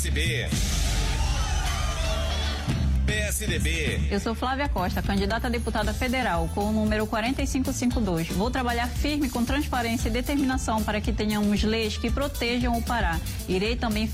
PSB. PSDB. Eu sou Flávia Costa, candidata a deputada federal, com o número 4552. Vou trabalhar firme com transparência e determinação para que tenhamos leis que protejam o Pará. Irei também